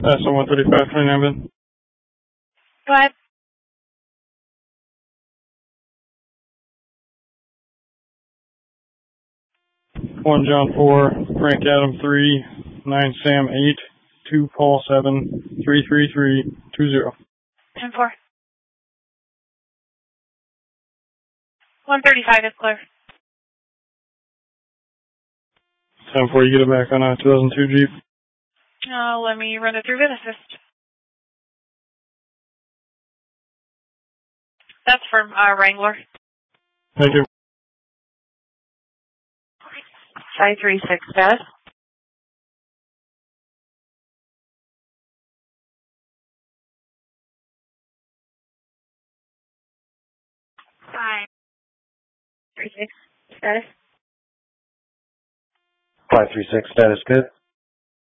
That's on 135, 29 Ben. Go ahead. 1 John 4, Frank Adam 3, 9 Sam 8, 2 Paul 7, 333, 20. 10-4. 135 is clear. 10-4, you get it back on a 2002 Jeep. Let me run it through VidAssist. That's from Wrangler. Thank you. 536 status. 536 status. 536 status good.